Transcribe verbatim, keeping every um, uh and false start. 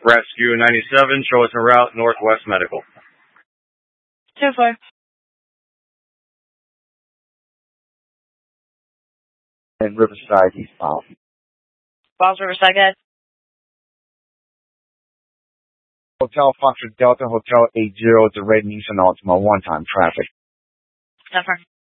Rescue ninety-seven, show us en route, Northwest Medical. two four. And Riverside eastbound. Falls Riverside, guys. Hotel Foxtrot Delta, Hotel eight zero, the red Nissan Altima, one-time traffic. Confirm.